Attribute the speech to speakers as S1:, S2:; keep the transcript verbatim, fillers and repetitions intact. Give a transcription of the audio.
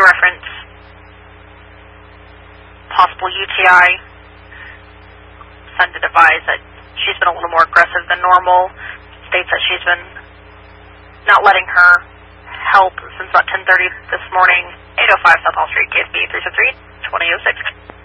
S1: reference possible U T I. Send to advise that she's been a little more aggressive than normal. States that she's been not letting her help since about ten thirty this morning. eight oh five South Hall Street, K S B three six three, twenty oh six.